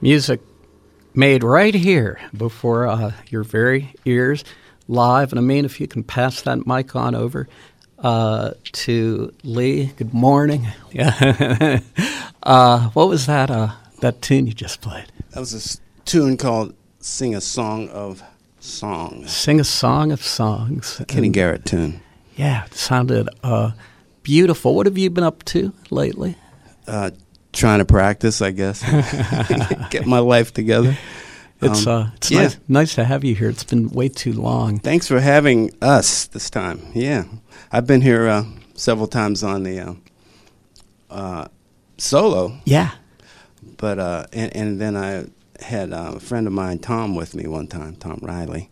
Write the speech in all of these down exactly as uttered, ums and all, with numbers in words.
Music made right here before uh, your very ears, live. And I mean, if you can pass that mic on over uh, to Lee. Good morning. Yeah. uh, what was that? Uh, that tune you just played? That was a s- tune called "Sing a Song of Songs." Sing a Song of Songs. Kenny And, Garrett tune. Yeah, it sounded uh, beautiful. What have you been up to lately? Uh, trying to practice, I guess. Get my life together. It's um, uh, it's yeah. nice, nice to have you here. It's been way too long. Thanks for having us this time. Yeah, I've been here uh, several times on the uh, uh, solo. Yeah. But uh, and, and then I had uh, a friend of mine, Tom, with me one time, Tom Riley.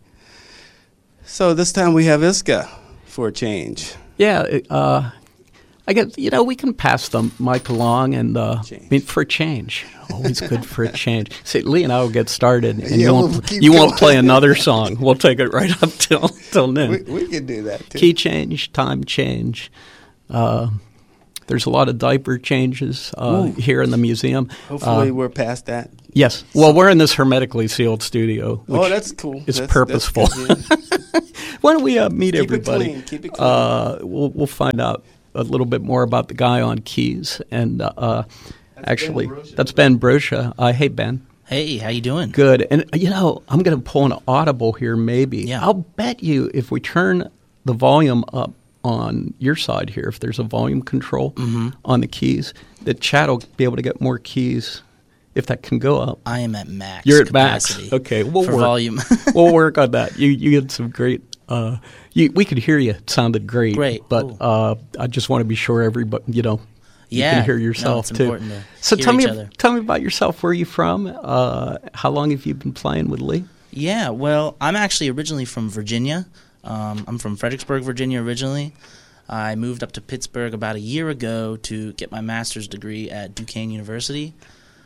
So this time we have Iska for a change. Yeah, uh, I guess, you know, we can pass the mic along and, uh, I mean, for a change. Always good for a change. See, Lee and I will get started, and Yeah, you won't, we'll keep you won't going. play another song. We'll take it right up till, till noon. We, we can do that, too. Key change, time change. Uh, there's a lot of diaper changes uh, here in the museum. Hopefully Uh, we're past that. Yes. Well, we're in this hermetically sealed studio. Oh, which that's cool. It's That's- purposeful. that's good, yeah. Why don't we uh, meet Keep it everybody? clean, keep it clean. Uh, we'll, we'll find out a little bit more about the guy on keys. And uh, actually, that's Ben Brosha. Uh, hey, Ben. Hey, how you doing? Good. And, you know, I'm going to pull an audible here maybe. Yeah. I'll bet you if we turn the volume up on your side here, if there's a volume control Mm-hmm. on the keys, that Chad will be able to get more keys if that can go up. I am at max. You're at capacity max. Okay, we'll for work. volume. We'll work on that. You you had some great. Uh, you, we could hear you. It sounded great. Great. But Cool. uh, I just want to be sure everybody, you know, you Yeah. can hear No, yourself it's too. important to So hear tell me, each other. tell me about yourself. Where are you from? Uh, how long have you been playing with Lee? Yeah, well, I'm actually originally from Virginia. Um, I'm from Fredericksburg, Virginia originally. I moved up to Pittsburgh about a year ago to get my master's degree at Duquesne University.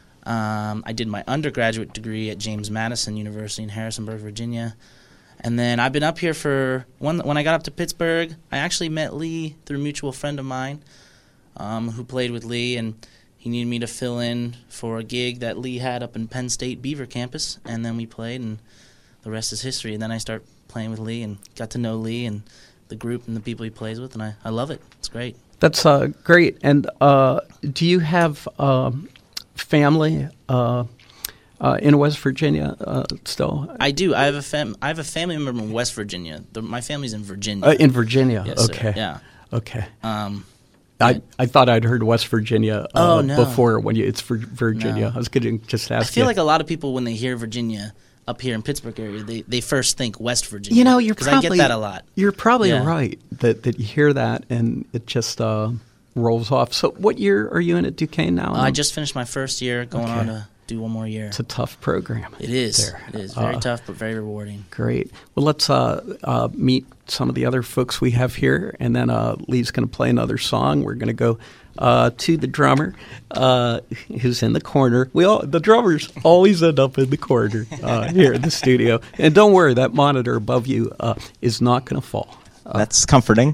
Um, I did my undergraduate degree at James Madison University in Harrisonburg, Virginia. And then I've been up here for, when, when I got up to Pittsburgh, I actually met Lee through a mutual friend of mine um, who played with Lee, and he needed me to fill in for a gig that Lee had up in Penn State Beaver campus, and then we played, and the rest is history. And then I started playing with Lee and got to know Lee and the group and the people he plays with, and I, I love it. It's great. That's uh, great. And uh, do you have um, family uh, uh, in West Virginia uh, still? I do. I have a fam- I have a family member in West Virginia. The, my family's in Virginia. Uh, in Virginia. Yes, sir. Okay. Yeah. Okay. Um, I, I thought I'd heard West Virginia uh, Oh, no. before when you, it's Vir- Virginia. No. I was going to just I ask feel you. like a lot of people, when they hear Virginia up here in Pittsburgh area, they, they first think West Virginia. You know, you're 'Cause probably I get that a lot. You're probably Yeah. right that, that you hear that and it just uh, rolls off. So, what year are you in at Duquesne now? Uh, I just finished my first year, going Okay. on to do one more year. It's a tough program. It is. There. It is very Uh, tough, but very rewarding. Great. Well, let's uh, uh, meet some of the other folks we have here, and then uh, Lee's going to play another song. We're going to go uh, to the drummer, uh, who's in the corner. We all the drummers always end up in the corner uh, here in the studio. And don't worry, that monitor above you uh, is not going to fall. Uh, That's comforting.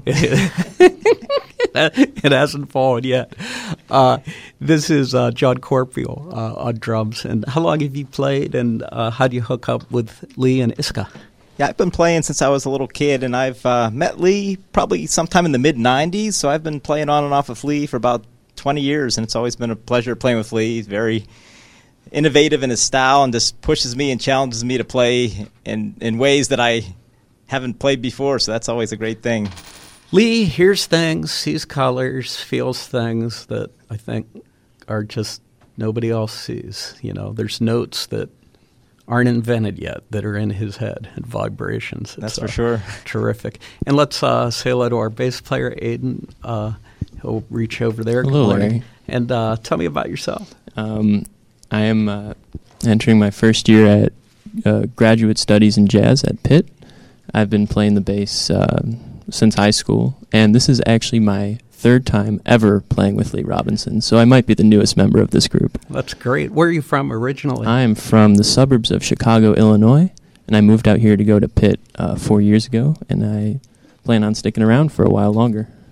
it hasn't fallen yet. Uh, this is uh, John Corfield uh, on drums. And how long have you played, and uh, how do you hook up with Lee and Iska? Yeah, I've been playing since I was a little kid, and I've uh, met Lee probably sometime in the mid nineties, so I've been playing on and off with Lee for about twenty years, and it's always been a pleasure playing with Lee. He's very innovative in his style and just pushes me and challenges me to play in, in ways that I haven't played before, so that's always a great thing. Lee hears things, sees colors, feels things that I think are just nobody else sees. You know, there's notes that aren't invented yet that are in his head and vibrations. It's, That's for uh, sure. Terrific. And let's uh, say hello to our bass player, Aiden. Uh, he'll reach over there. Good Hello, morning. Larry. And uh, tell me about yourself. Um, I am uh, entering my first year at uh, graduate studies in jazz at Pitt. I've been playing the bass uh, since high school, and this is actually my third time ever playing with Lee Robinson, so I might be the newest member of this group. That's great. Where are you from originally? I am from the suburbs of Chicago, Illinois, and I moved out here to go to Pitt uh, four years ago, and I plan on sticking around for a while longer.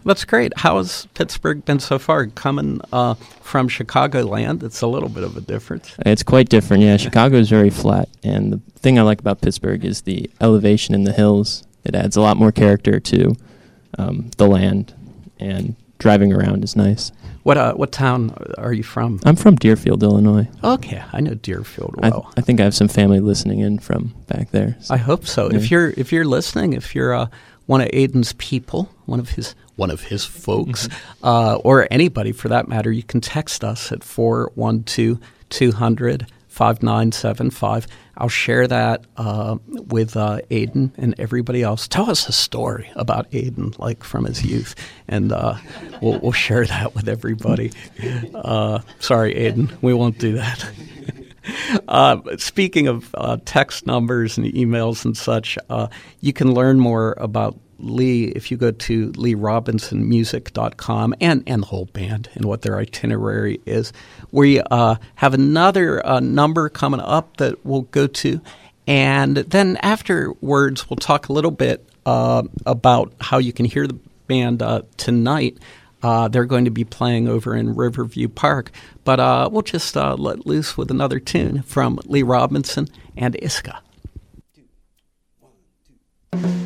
That's great. How has Pittsburgh been so far? Coming uh, from Chicagoland, it's a little bit of a difference. It's quite different, yeah. Chicago is very flat, and the thing I like about Pittsburgh is the elevation in the hills. It adds a lot more character to um, the land, and driving around is nice. What uh, what town are you from? I'm from Deerfield, Illinois. Okay, I know Deerfield I, well. I think I have some family listening in from back there. So. I hope so. Yeah. If you're if you're listening, if you're uh, one of Aiden's people, one of his one of his folks, mm-hmm. uh, or anybody for that matter, you can text us at four one two, two hundred, five nine seven five. I'll share that uh, with uh, Aiden and everybody else. Tell us a story about Aiden, like from his youth, and uh, we'll, we'll share that with everybody. Uh, sorry, Aiden, we won't do that. Uh, speaking of uh, text numbers and emails and such, uh, you can learn more about Lee if you go to lee robinson music dot com and, and the whole band and what their itinerary is. We uh, have another uh, number coming up that we'll go to, and then afterwards we'll talk a little bit uh, about how you can hear the band uh, tonight. Uh, they're going to be playing over in Riverview Park, but uh, we'll just uh, let loose with another tune from Lee Robinson and Iska.